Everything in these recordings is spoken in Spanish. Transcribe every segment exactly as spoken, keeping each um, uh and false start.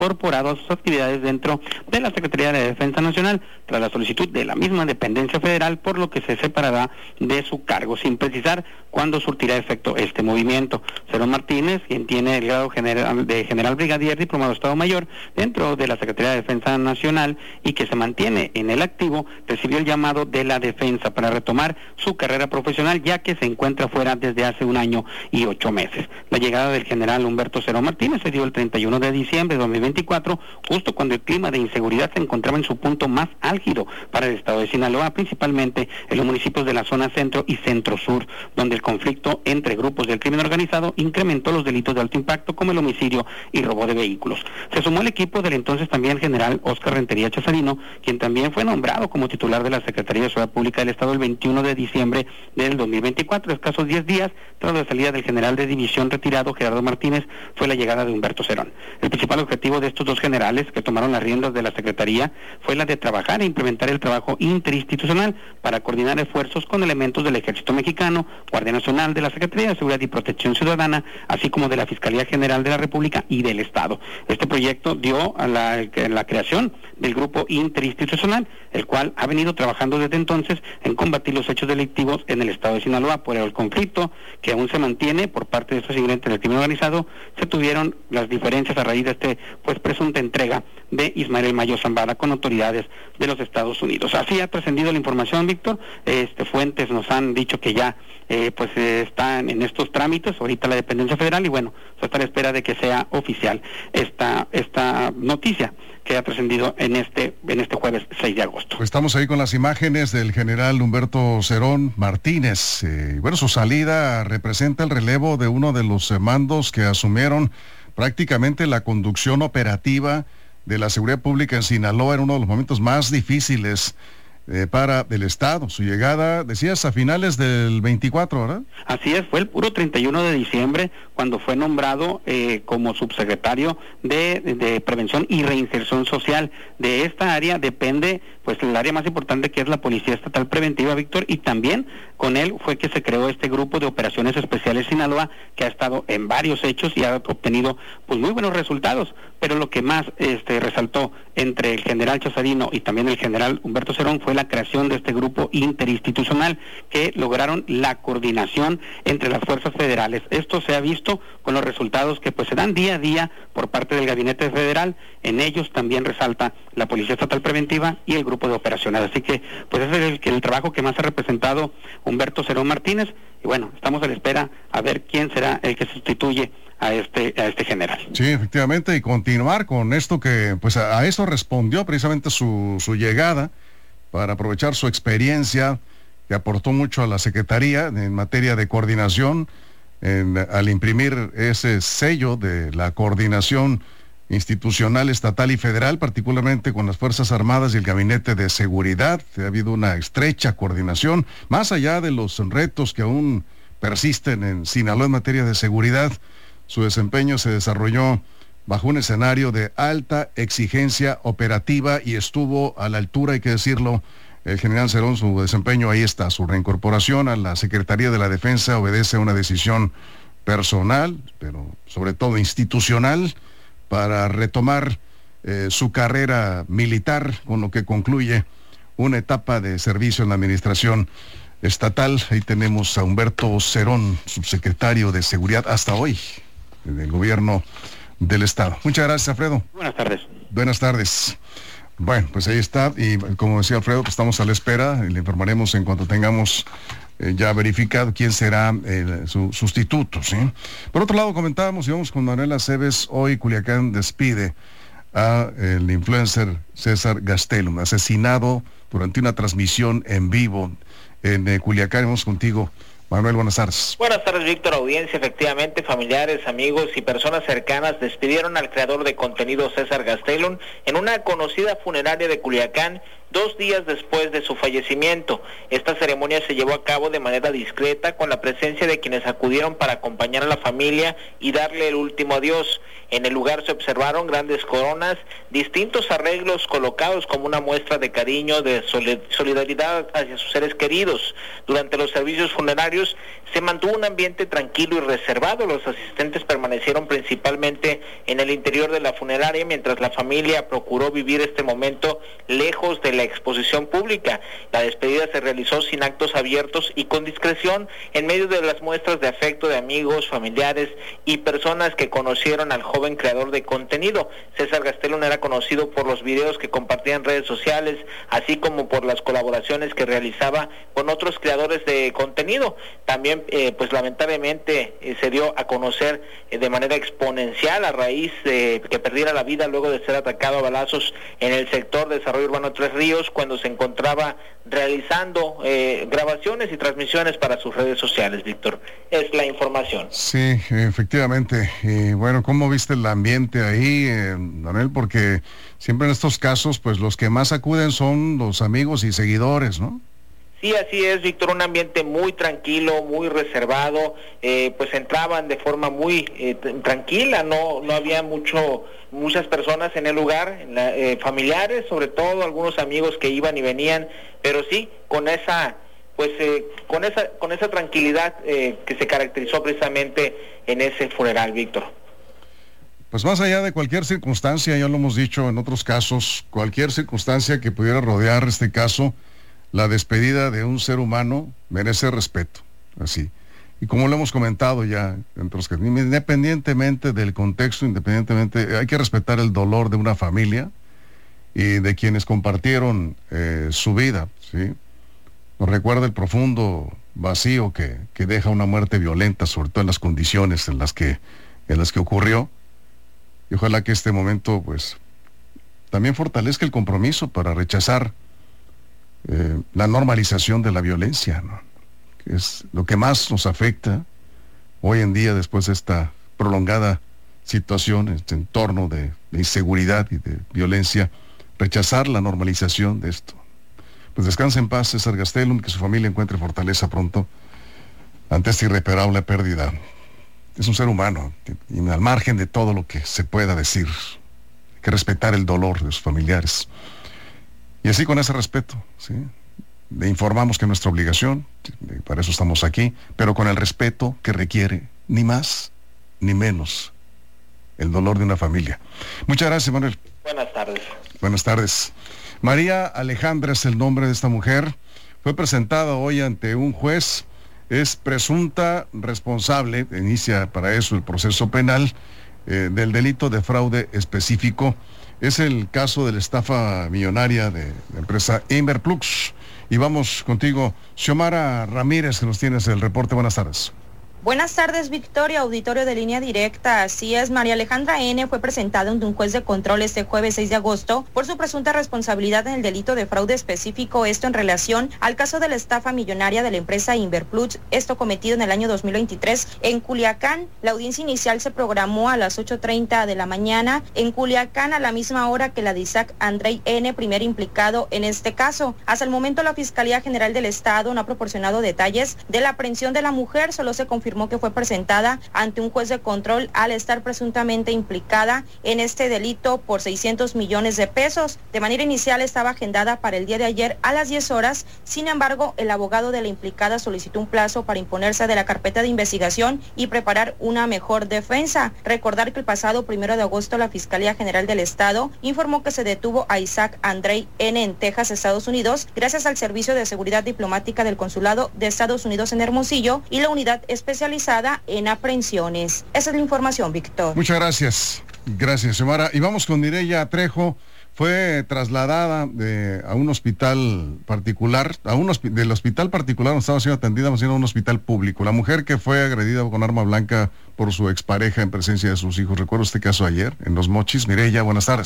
incorporado a sus actividades dentro de la Secretaría de la Defensa Nacional, tras la solicitud de la misma dependencia federal, por lo que se separará de su cargo, sin precisar cuándo surtirá efecto este movimiento. Cerón Martínez, quien tiene el grado general de general brigadier diplomado Estado Mayor dentro de la Secretaría de Defensa Nacional y que se mantiene en el activo, recibió el llamado de la defensa para retomar su carrera profesional, ya que se encuentra fuera desde hace un año y ocho meses. La llegada del general Humberto Cerón Martínez se dio el treinta y uno de diciembre de dos mil veinticuatro, justo cuando el clima de inseguridad se encontraba en su punto más álgido para el estado de Sinaloa, principalmente en los municipios de la zona centro y centro-sur, donde el conflicto entre grupos del crimen organizado incrementó los delitos de alto impacto como el homicidio y robo de vehículos. Se sumó el equipo del entonces también general Óscar Rentería Chazarino, quien también fue nombrado como titular de la Secretaría de Seguridad Pública del Estado el veintiuno de diciembre del dos mil veinticuatro, escasos diez días tras la salida del general de división retirado Gerardo Martínez, fue la llegada de Humberto Cerón. El principal objetivo de estos dos generales que tomaron las riendas de la Secretaría fue la de trabajar e implementar el trabajo interinstitucional para coordinar esfuerzos con elementos del Ejército Mexicano, Guardia Nacional, de la Secretaría de Seguridad y Protección Ciudadana, así como de la Fiscalía General de la República y del Estado. Este proyecto dio a la, a la creación del grupo interinstitucional, el cual ha venido trabajando desde entonces en combatir los hechos delictivos en el estado de Sinaloa. Por el conflicto que aún se mantiene por parte de estos integrantes del crimen organizado, se tuvieron las diferencias a raíz de este pues presunta entrega de Ismael Mayo Zambada con autoridades de los Estados Unidos. Así ha trascendido la información, Víctor. Este, fuentes nos han dicho que ya eh, pues eh, están en estos trámites ahorita la dependencia federal y bueno, se está a la espera de que sea oficial esta esta noticia que ha trascendido en este en este jueves seis de agosto. Pues estamos ahí con las imágenes del general Humberto Cerón Martínez. Eh, bueno, su salida representa el relevo de uno de los mandos que asumieron prácticamente la conducción operativa de la seguridad pública en Sinaloa en uno de los momentos más difíciles eh, para el Estado. Su llegada, decías, a finales del veinticuatro, ¿verdad? Así es, fue el puro treinta y uno de diciembre cuando fue nombrado eh, como subsecretario de, de Prevención y Reinserción Social. De esta área depende pues el área más importante, que es la Policía Estatal Preventiva, Víctor, y también con él fue que se creó este grupo de operaciones especiales Sinaloa, que ha estado en varios hechos y ha obtenido pues muy buenos resultados. Pero lo que más este resaltó entre el general Chazarino y también el general Humberto Cerón fue la creación de este grupo interinstitucional, que lograron la coordinación entre las fuerzas federales. Esto se ha visto con los resultados que pues se dan día a día por parte del gabinete federal. En ellos también resalta la Policía Estatal Preventiva y el grupo de operaciones. Así que pues ese es el, el trabajo que más ha representado Humberto Cerón Martínez, y bueno, estamos a la espera a ver quién será el que sustituye a este a este general. Sí, efectivamente, y continuar con esto que pues a, a eso respondió precisamente su, su llegada, para aprovechar su experiencia que aportó mucho a la Secretaría en materia de coordinación, en, al imprimir ese sello de la coordinación institucional, estatal y federal, particularmente con las Fuerzas Armadas y el Gabinete de Seguridad. Ha habido una estrecha coordinación, más allá de los retos que aún persisten en Sinaloa en materia de seguridad. Su desempeño se desarrolló bajo un escenario de alta exigencia operativa y estuvo a la altura, hay que decirlo, el general Cerón. Su desempeño ahí está. Su reincorporación a la Secretaría de la Defensa obedece a una decisión personal, pero sobre todo institucional, para retomar eh, su carrera militar, con lo que concluye una etapa de servicio en la administración estatal. Ahí tenemos a Humberto Cerón, subsecretario de Seguridad hasta hoy del gobierno del Estado. Muchas gracias, Alfredo. Buenas tardes. Buenas tardes. Bueno, pues ahí está, y como decía Alfredo, pues estamos a la espera, y le informaremos en cuanto tengamos eh, ya verificado quién será eh, su sustituto, ¿sí? Por otro lado, comentábamos, y vamos con Manuela Cebes, hoy Culiacán despide a el influencer César Gastelum, asesinado durante una transmisión en vivo en eh, Culiacán. Vamos contigo, Manuel, buenas tardes. Buenas tardes, Víctor, audiencia. Efectivamente, familiares, amigos y personas cercanas despidieron al creador de contenido César Gastelum en una conocida funeraria de Culiacán, dos días después de su fallecimiento. Esta ceremonia se llevó a cabo de manera discreta, con la presencia de quienes acudieron para acompañar a la familia y darle el último adiós. En el lugar se observaron grandes coronas, distintos arreglos colocados como una muestra de cariño, de solidaridad hacia sus seres queridos. Durante los servicios funerarios se mantuvo un ambiente tranquilo y reservado. Los asistentes permanecieron principalmente en el interior de la funeraria, mientras la familia procuró vivir este momento lejos de la exposición pública. La despedida se realizó sin actos abiertos y con discreción, en medio de las muestras de afecto de amigos, familiares y personas que conocieron al joven creador de contenido. César Gastelum era conocido por los videos que compartía en redes sociales, así como por las colaboraciones que realizaba con otros creadores de contenido. También, eh, pues lamentablemente, eh, se dio a conocer eh, de manera exponencial a raíz de que perdiera la vida luego de ser atacado a balazos en el sector de Desarrollo Urbano Tres Ríos, cuando se encontraba realizando eh, grabaciones y transmisiones para sus redes sociales. Víctor, es la información. Sí, efectivamente. Y bueno, ¿cómo viste el ambiente ahí, eh, Daniel? Porque siempre en estos casos, pues los que más acuden son los amigos y seguidores, ¿no? Sí, así es, Víctor, un ambiente muy tranquilo, muy reservado, eh, pues entraban de forma muy eh, tranquila, no no había mucho muchas personas en el lugar, en la, eh, familiares, sobre todo algunos amigos que iban y venían, pero sí, con esa pues eh, con esa con esa tranquilidad eh, que se caracterizó precisamente en ese funeral, Víctor. Pues más allá de cualquier circunstancia, ya lo hemos dicho en otros casos, cualquier circunstancia que pudiera rodear este caso, la despedida de un ser humano merece respeto, así. Y como lo hemos comentado ya, independientemente del contexto, independientemente, hay que respetar el dolor de una familia y de quienes compartieron eh, su vida, ¿sí? Nos recuerda el profundo vacío que, que deja una muerte violenta, sobre todo en las condiciones en las que, en las que ocurrió. Y ojalá que este momento, pues, también fortalezca el compromiso para rechazar Eh, la normalización de la violencia, ¿no? Que es lo que más nos afecta hoy en día después de esta prolongada situación, este entorno de, de inseguridad y de violencia, rechazar la normalización de esto. Pues descanse en paz César Gastelum, que su familia encuentre fortaleza pronto ante esta irreparable pérdida. Es un ser humano y al margen de todo lo que se pueda decir, hay que respetar el dolor de sus familiares. Y así, con ese respeto, ¿sí?, le informamos que es nuestra obligación, para eso estamos aquí, pero con el respeto que requiere, ni más ni menos, el dolor de una familia. Muchas gracias, Manuel. Buenas tardes. Buenas tardes. María Alejandra es el nombre de esta mujer. Fue presentada hoy ante un juez. Es presunta responsable, inicia para eso el proceso penal, eh, del delito de fraude específico. Es el caso de la estafa millonaria de la empresa Inverplux. Y vamos contigo, Xiomara Ramírez, que nos tienes el reporte. Buenas tardes. Buenas tardes, Victoria, auditorio de Línea Directa. Así es, María Alejandra N. fue presentada ante un juez de control este jueves seis de agosto por su presunta responsabilidad en el delito de fraude específico, esto en relación al caso de la estafa millonaria de la empresa Inverplux, esto cometido en el año dos mil veintitrés en Culiacán. La audiencia inicial se programó a las ocho treinta de la mañana en Culiacán, a la misma hora que la de Isaac Andrei N., primer implicado en este caso. Hasta el momento, la Fiscalía General del Estado no ha proporcionado detalles de la aprehensión de la mujer, solo se confirmó que fue presentada ante un juez de control al estar presuntamente implicada en este delito por seiscientos millones de pesos. De manera inicial estaba agendada para el día de ayer a las diez horas, sin embargo, el abogado de la implicada solicitó un plazo para imponerse de la carpeta de investigación y preparar una mejor defensa. Recordar que el pasado primero de agosto la Fiscalía General del Estado informó que se detuvo a Isaac Andrei N. en Texas, Estados Unidos, gracias al Servicio de Seguridad Diplomática del Consulado de Estados Unidos en Hermosillo y la unidad especial especializada en aprehensiones. Esa es la información, Víctor. Muchas gracias. Gracias, Xiomara. Y vamos con Mireya Trejo. Fue trasladada de, a un hospital particular, a un hospi- del hospital particular donde estaba siendo atendida, vamos a ir a un hospital público. La mujer que fue agredida con arma blanca por su expareja en presencia de sus hijos. ¿Recuerda este caso ayer en Los Mochis? Mireya, buenas tardes.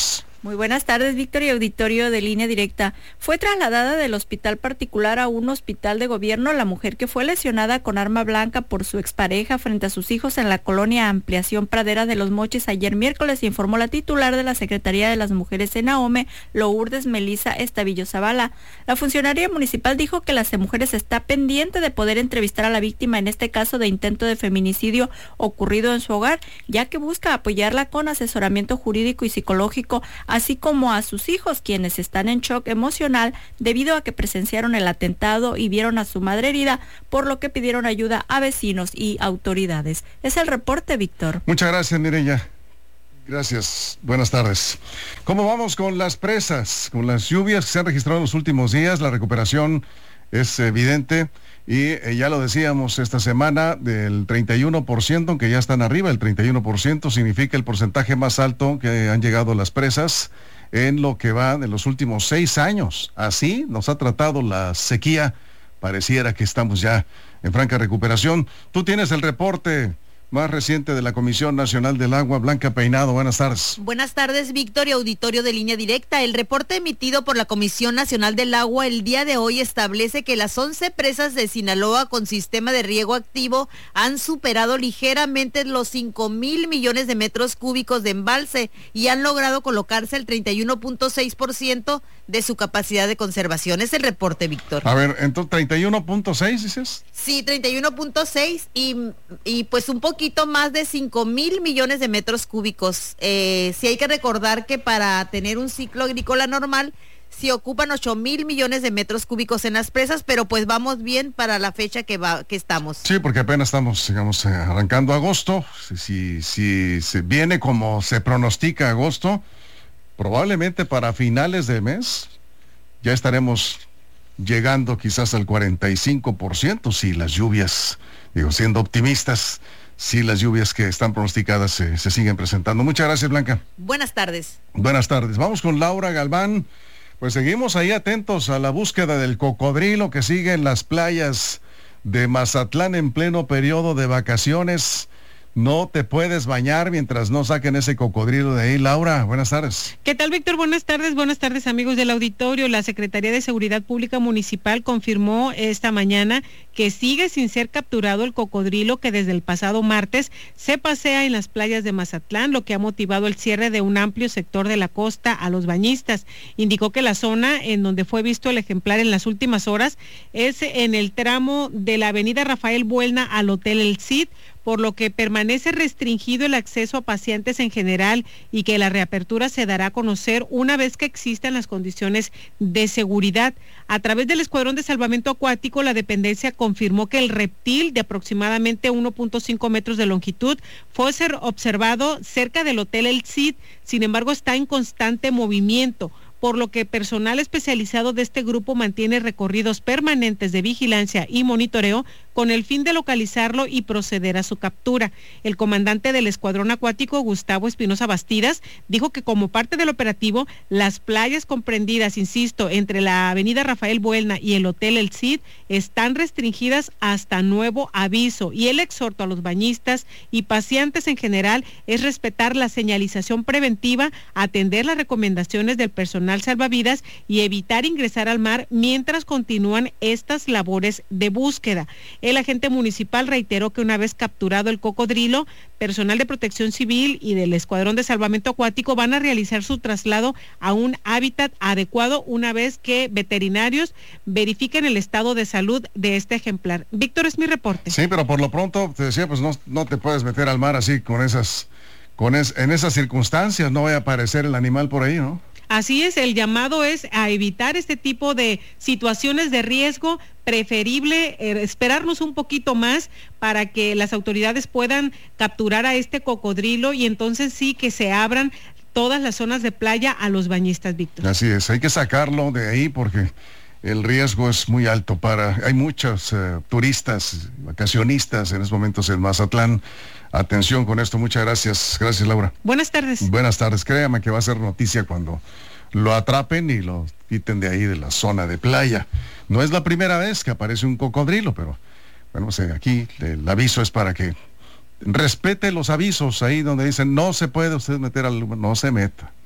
Muy buenas tardes, Víctor y auditorio de Línea Directa. Fue trasladada del hospital particular a un hospital de gobierno la mujer que fue lesionada con arma blanca por su expareja frente a sus hijos en la colonia Ampliación Pradera de Los Mochis ayer miércoles, informó la titular de la Secretaría de las Mujeres en Ahome, Lourdes Melisa Estavillo Zavala. La funcionaria municipal dijo que las mujeres está pendiente de poder entrevistar a la víctima en este caso de intento de feminicidio ocurrido en su hogar, ya que busca apoyarla con asesoramiento jurídico y psicológico, así como a sus hijos, quienes están en shock emocional debido a que presenciaron el atentado y vieron a su madre herida, por lo que pidieron ayuda a vecinos y autoridades. Es el reporte, Víctor. Muchas gracias, Mireya. Gracias, buenas tardes. ¿Cómo vamos con las presas? Con las lluvias que se han registrado en los últimos días, la recuperación es evidente. Y eh, ya lo decíamos esta semana, del treinta y uno por ciento, aunque ya están arriba, el treinta y uno por ciento significa el porcentaje más alto que han llegado las presas en lo que va de los últimos seis años. Así nos ha tratado la sequía, pareciera que estamos ya en franca recuperación. Tú tienes el reporte más reciente de la Comisión Nacional del Agua. Blanca Peinado, buenas tardes. Buenas tardes, Víctor y auditorio de Línea Directa. El reporte emitido por la Comisión Nacional del Agua el día de hoy establece que las once presas de Sinaloa con sistema de riego activo han superado ligeramente los cinco mil millones de metros cúbicos de embalse y han logrado colocarse el treinta y uno punto seis por ciento de su capacidad de conservación. Es el reporte, Víctor. A ver, entonces, ¿treinta y uno punto seis dices? Sí, treinta y uno punto seis y, y pues un poquito más de cinco mil millones de metros cúbicos. Eh, sí hay que recordar que para tener un ciclo agrícola normal se ocupan ocho mil millones de metros cúbicos en las presas, pero pues vamos bien para la fecha que va que estamos. Sí, porque apenas estamos, digamos, arrancando agosto. Si, si, si se viene como se pronostica agosto, probablemente para finales de mes ya estaremos llegando quizás al cuarenta y cinco por ciento si las lluvias, digo, siendo optimistas, si las lluvias que están pronosticadas se, se siguen presentando. Muchas gracias, Blanca. Buenas tardes. Buenas tardes. Vamos con Laura Galván. Pues seguimos ahí atentos a la búsqueda del cocodrilo que sigue en las playas de Mazatlán en pleno periodo de vacaciones. No te puedes bañar mientras no saquen ese cocodrilo de ahí. Laura, buenas tardes. ¿Qué tal, Víctor? Buenas tardes, buenas tardes, amigos del auditorio. La Secretaría de Seguridad Pública Municipal confirmó esta mañana que sigue sin ser capturado el cocodrilo que desde el pasado martes se pasea en las playas de Mazatlán, lo que ha motivado el cierre de un amplio sector de la costa a los bañistas. Indicó que la zona en donde fue visto el ejemplar en las últimas horas es en el tramo de la avenida Rafael Buelna al Hotel El Cid, por lo que permanece restringido el acceso a paseantes en general y que la reapertura se dará a conocer una vez que existan las condiciones de seguridad. A través del Escuadrón de Salvamento Acuático, la dependencia confirmó que el reptil de aproximadamente uno punto cinco metros de longitud fue ser observado cerca del Hotel El Cid, sin embargo está en constante movimiento, por lo que personal especializado de este grupo mantiene recorridos permanentes de vigilancia y monitoreo con el fin de localizarlo y proceder a su captura. El comandante del Escuadrón Acuático, Gustavo Espinosa Bastidas, dijo que como parte del operativo, las playas comprendidas, insisto, entre la avenida Rafael Buelna y el Hotel El Cid, están restringidas hasta nuevo aviso, y el exhorto a los bañistas y paseantes en general es respetar la señalización preventiva, atender las recomendaciones del personal salvavidas y evitar ingresar al mar mientras continúan estas labores de búsqueda. El agente municipal reiteró que una vez capturado el cocodrilo, personal de Protección Civil y del Escuadrón de Salvamento Acuático van a realizar su traslado a un hábitat adecuado una vez que veterinarios verifiquen el estado de salud de este ejemplar. Víctor, es mi reporte. Sí, pero por lo pronto, te decía, pues no, no te puedes meter al mar así con esas, con es, en esas circunstancias, no vaya a aparecer el animal por ahí, ¿no? Así es, el llamado es a evitar este tipo de situaciones de riesgo, preferible eh, esperarnos un poquito más para que las autoridades puedan capturar a este cocodrilo y entonces sí que se abran todas las zonas de playa a los bañistas, Víctor. Así es, hay que sacarlo de ahí porque el riesgo es muy alto para, hay muchos uh, turistas, vacacionistas en estos momentos en Mazatlán. Atención con esto, muchas gracias. Gracias, Laura. Buenas tardes. Buenas tardes, créame que va a ser noticia cuando lo atrapen y lo quiten de ahí de la zona de playa. No es la primera vez que aparece un cocodrilo, pero bueno, pues aquí el aviso es para que respete los avisos ahí donde dicen no se puede usted meter al, no se meta.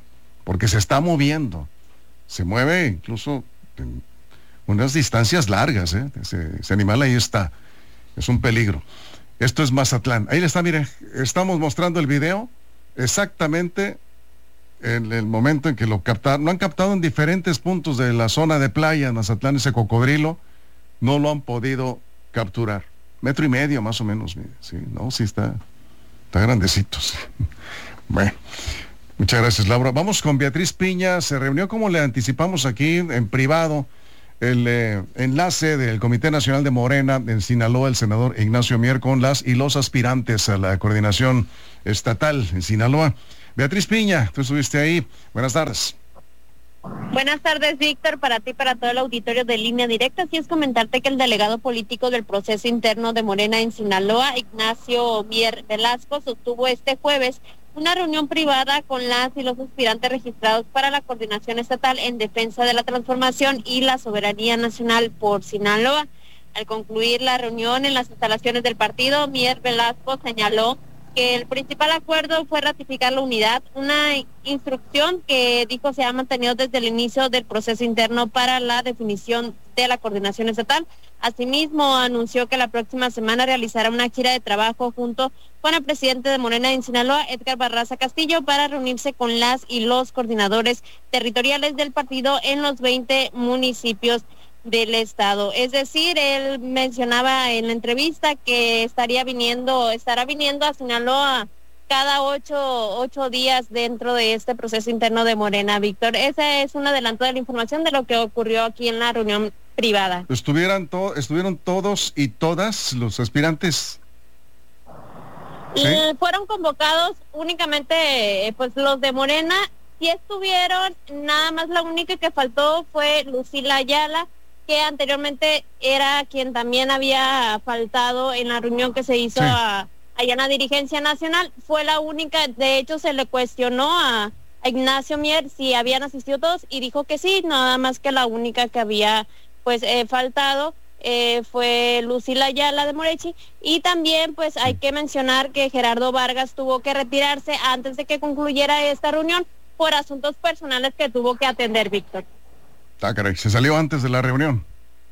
porque se está moviendo, se mueve incluso en unas distancias largas, ¿eh? ese, ese animal ahí está, es un peligro. Esto es Mazatlán, ahí le está, mire, estamos mostrando el video exactamente en el momento en que lo captaron. Lo han captado en diferentes puntos de la zona de playa, Mazatlán, ese cocodrilo, no lo han podido capturar. Metro y medio más o menos, mire. Sí, no, sí está, está grandecito. Sí. Bueno, muchas gracias, Laura. Vamos con Beatriz Piña. Se reunió, como le anticipamos aquí, en privado, el eh, enlace del Comité Nacional de Morena en Sinaloa, el senador Ignacio Mier, con las y los aspirantes a la coordinación estatal en Sinaloa. Beatriz Piña, tú estuviste ahí. Buenas tardes. Buenas tardes, Víctor, para ti, para todo el auditorio de Línea Directa. Así es, comentarte que el delegado político del proceso interno de Morena en Sinaloa, Ignacio Mier Velasco, sostuvo este jueves una reunión privada con las y los aspirantes registrados para la coordinación estatal en defensa de la transformación y la soberanía nacional por Sinaloa. Al concluir la reunión en las instalaciones del partido, Mier Velasco señaló que el principal acuerdo fue ratificar la unidad, una instrucción que dijo se ha mantenido desde el inicio del proceso interno para la definición de la coordinación estatal. Asimismo, anunció que la próxima semana realizará una gira de trabajo junto con el presidente de Morena en Sinaloa, Edgar Barraza Castillo, para reunirse con las y los coordinadores territoriales del partido en los veinte municipios del estado. Es decir, él mencionaba en la entrevista que estaría viniendo, estará viniendo a Sinaloa cada ocho, ocho días dentro de este proceso interno de Morena, Víctor. Esa es un adelanto de la información de lo que ocurrió aquí en la reunión privada. ¿Estuvieran to- ¿Estuvieron todos y todas los aspirantes? ¿Sí? Y fueron convocados únicamente pues los de Morena. Sí estuvieron, nada más la única que faltó fue Lucila Ayala, que anteriormente era quien también había faltado en la reunión que se hizo sí. a, allá en la dirigencia nacional. Fue la única, de hecho se le cuestionó a, a Ignacio Mier si habían asistido todos y dijo que sí, nada más que la única que había pues eh, faltado eh, fue Lucila Ayala de Morechi. Y también pues hay que mencionar que Gerardo Vargas tuvo que retirarse antes de que concluyera esta reunión por asuntos personales que tuvo que atender, Víctor. Ah, caray, se salió antes de la reunión.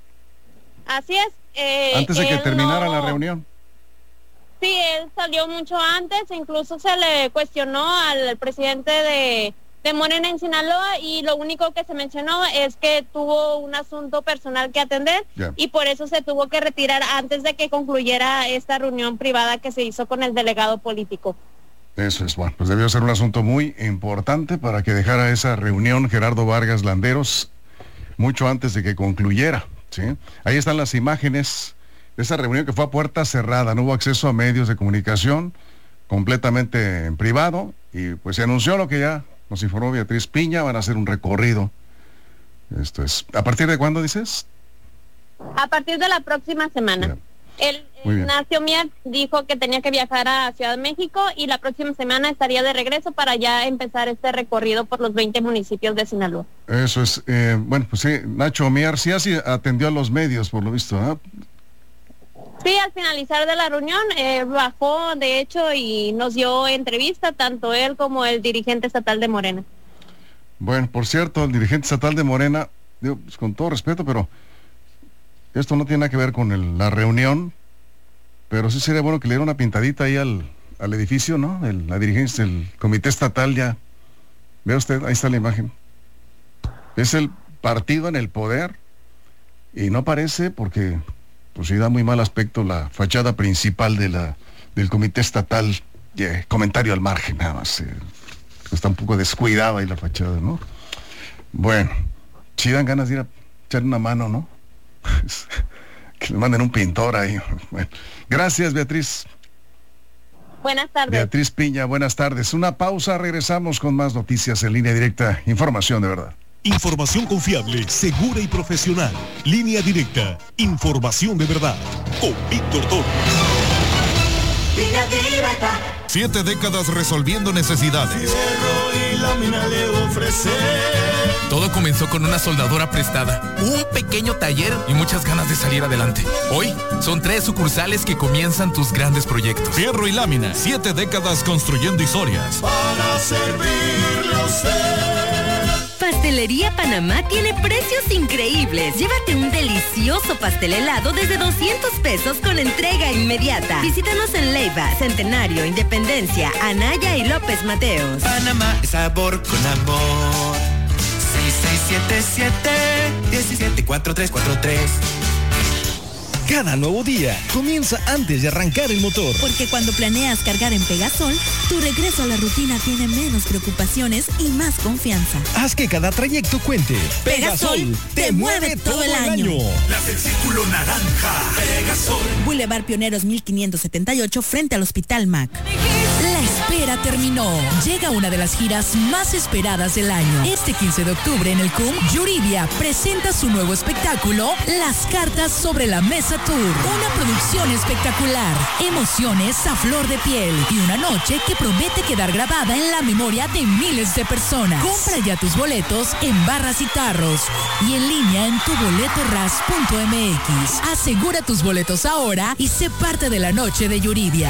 Así es. Eh, antes de que terminara no... la reunión. Sí, él salió mucho antes, incluso se le cuestionó al presidente de, de Morena en Sinaloa y lo único que se mencionó es que tuvo un asunto personal que atender yeah. y por eso se tuvo que retirar antes de que concluyera esta reunión privada que se hizo con el delegado político. Eso es, bueno, pues debió ser un asunto muy importante para que dejara esa reunión Gerardo Vargas Landeros mucho antes de que concluyera, ¿sí? Ahí están las imágenes de esa reunión que fue a puerta cerrada, no hubo acceso a medios de comunicación, completamente en privado, y pues se anunció lo que ya nos informó Beatriz Piña, van a hacer un recorrido. Esto es, ¿a partir de cuándo dices? A partir de la próxima semana. Yeah. El Ignacio Mier dijo que tenía que viajar a Ciudad de México y la próxima semana estaría de regreso para ya empezar este recorrido por los veinte municipios de Sinaloa. Eso es, eh, bueno, pues sí, Nacho Mier sí así atendió a los medios, por lo visto, ¿eh? Sí, al finalizar de la reunión eh, bajó, de hecho, y nos dio entrevista, tanto él como el dirigente estatal de Morena. Bueno, por cierto, el dirigente estatal de Morena, digo, pues, con todo respeto, pero esto no tiene nada que ver con el, la reunión, pero sí sería bueno que le diera una pintadita ahí al, al edificio, ¿no? El, la dirigencia del comité estatal ya. Vea usted, ahí está la imagen. Es el partido en el poder y no parece porque pues sí da muy mal aspecto la fachada principal de la del comité estatal. Yeah, comentario al margen, nada más. Eh, está un poco descuidada ahí la fachada, ¿no? Bueno, sí dan ganas de ir a echar una mano, ¿no? Que le manden un pintor ahí. Bueno, gracias, Beatriz. Buenas tardes. Beatriz Piña, buenas tardes. Una pausa, regresamos con más noticias en Línea Directa. Información de verdad. Información confiable, segura y profesional. Línea Directa. Información de verdad. Con Víctor Torres. Línea Directa. Siete décadas resolviendo necesidades. Fierro y lámina le ofrece. Todo comenzó con una soldadora prestada, un pequeño taller y muchas ganas de salir adelante. Hoy son tres sucursales que comienzan tus grandes proyectos. Fierro y lámina, siete décadas construyendo historias. Para servirle a usted. Pastelería Panamá tiene precios increíbles. Llévate un delicioso pastel helado desde doscientos pesos con entrega inmediata. Visítanos en Leiva, Centenario, Independencia, Anaya y López Mateos. Panamá es sabor con amor. seis seis siete siete, uno siete cuatro tres cuatro tres. Cada nuevo día comienza antes de arrancar el motor. Porque cuando planeas cargar en Pegasol, tu regreso a la rutina tiene menos preocupaciones y más confianza. Haz que cada trayecto cuente. Pegasol, Pegasol te, te mueve todo el año. año. Las del Círculo Naranja. Pegasol. Boulevard Pioneros mil quinientos setenta y ocho frente al Hospital M A C. La espera terminó. Llega una de las giras más esperadas del año. Este quince de octubre en el C U M, Yuridia presenta su nuevo espectáculo, Las Cartas sobre la Mesa Tour. Una producción espectacular, emociones a flor de piel y una noche que promete quedar grabada en la memoria de miles de personas. Compra ya tus boletos en Barras y Tarros y en línea en tu boleto ras punto m x. Asegura tus boletos ahora y sé parte de la noche de Yuridia.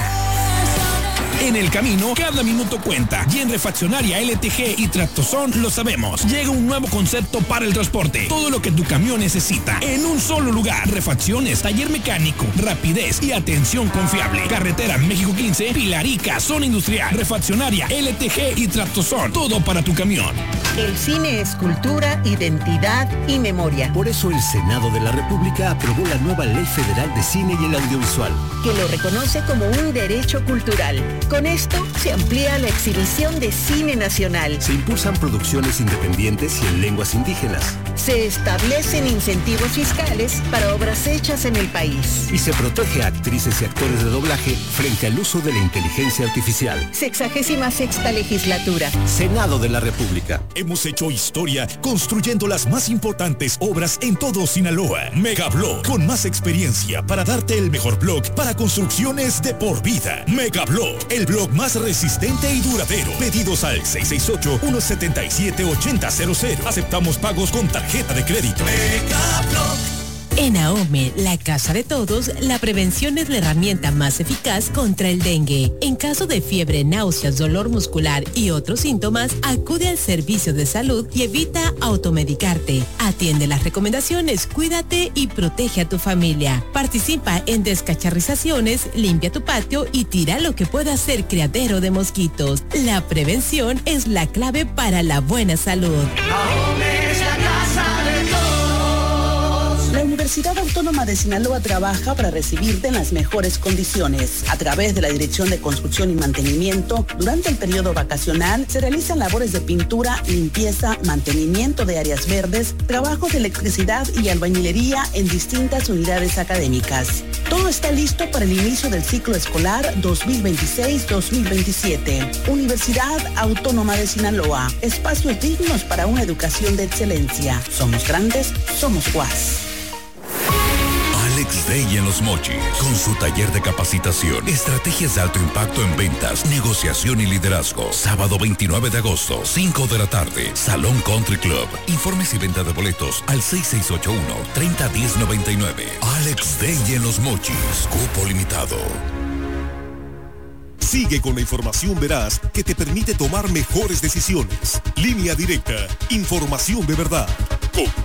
En el camino, cada minuto cuenta. Y en Refaccionaria L T G y Tractozón lo sabemos. Llega un nuevo concepto para el transporte. Todo lo que tu camión necesita en un solo lugar. Refacciones, taller mecánico, rapidez y atención confiable. Carretera México quince, Pilarica, Zona Industrial. Refaccionaria L T G y Tractozón. Todo para tu camión. El cine es cultura, identidad y memoria. Por eso el Senado de la República aprobó la nueva Ley Federal de Cine y el Audiovisual, que lo reconoce como un derecho cultural. Con esto se amplía la exhibición de cine nacional. Se impulsan producciones independientes y en lenguas indígenas. Se establecen incentivos fiscales para obras hechas en el país. Y se protege a actrices y actores de doblaje frente al uso de la inteligencia artificial. Sexagésima sexta legislatura. Senado de la República. Hemos hecho historia construyendo las más importantes obras en todo Sinaloa. Megablog, con más experiencia para darte el mejor blog para construcciones de por vida. Megablog, el blog más resistente y duradero. Pedidos al seis seis ocho, uno siete siete, ocho cero cero cero. Aceptamos pagos con tarjeta de crédito. Megablog. En AOME, la casa de todos, la prevención es la herramienta más eficaz contra el dengue. En caso de fiebre, náuseas, dolor muscular y otros síntomas, acude al servicio de salud y evita automedicarte. Atiende las recomendaciones, cuídate y protege a tu familia. Participa en descacharrizaciones, limpia tu patio y tira lo que pueda ser criadero de mosquitos. La prevención es la clave para la buena salud. AOME es la casa de todos. La Universidad Autónoma de Sinaloa trabaja para recibirte en las mejores condiciones. A través de la Dirección de Construcción y Mantenimiento, durante el periodo vacacional se realizan labores de pintura, limpieza, mantenimiento de áreas verdes, trabajos de electricidad y albañilería en distintas unidades académicas. Todo está listo para el inicio del ciclo escolar dos mil veintiséis dos mil veintisiete. Universidad Autónoma de Sinaloa. Espacios dignos para una educación de excelencia. Somos grandes, somos U A S. Alex Day en Los Mochis, con su taller de capacitación, estrategias de alto impacto en ventas, negociación y liderazgo. Sábado veintinueve de agosto, cinco de la tarde, Salón Country Club. Informes y venta de boletos al seis seis ocho uno, tres cero uno cero nueve nueve. Alex Day en Los Mochis, cupo limitado. Sigue con la información veraz que te permite tomar mejores decisiones. Línea Directa, información de verdad. Con